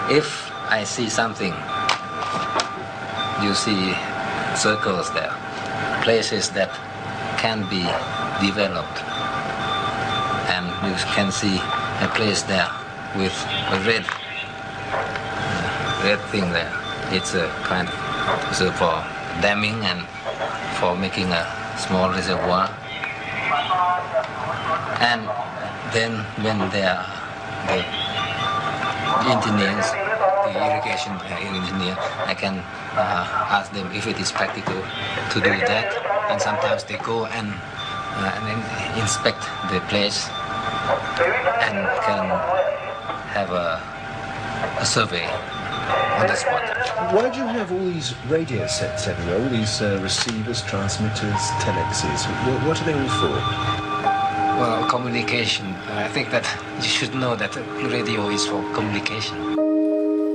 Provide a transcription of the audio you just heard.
If I see something, you see circles there, places that can be developed, and you can see a place there with a red thing there. It's a kind of for damming and for making a small reservoir. And then when they are the engineers, the irrigation engineer, I can ask them if it is practical to do that. And sometimes they go and inspect the place and can have a survey on the spot. Why do you have all these radio sets everywhere, all these receivers, transmitters, telexes? What are they all for? Well, communication. I think that you should know that radio is for communication.